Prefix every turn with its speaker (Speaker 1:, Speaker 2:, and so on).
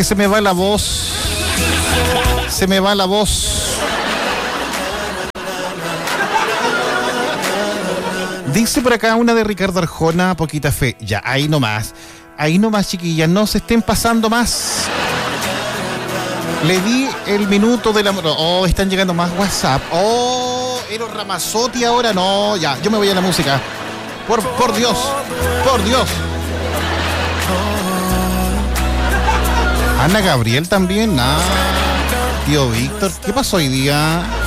Speaker 1: que se me va la voz. Se me va la voz. Dice por acá una de Ricardo Arjona, poquita fe. Ya, ahí nomás. Ahí nomás, chiquillas, no se estén pasando más. Le di el minuto del amor. Oh, están llegando más WhatsApp. Oh, Eros Ramazzotti ahora. No, ya, yo me voy a la música. Por Dios, por Dios. Ana Gabriel también. Tío Víctor, ¿qué pasó hoy día?